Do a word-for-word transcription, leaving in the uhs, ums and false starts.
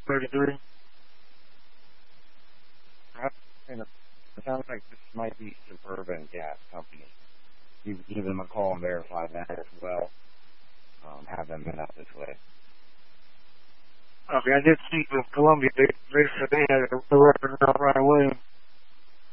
thirty-three. And it sounds like this might be Suburban Gas Company. You can give them a call and verify that as well. Um, have them in up this way. Okay, I did speak with Columbia. They, they said they had a record out right away.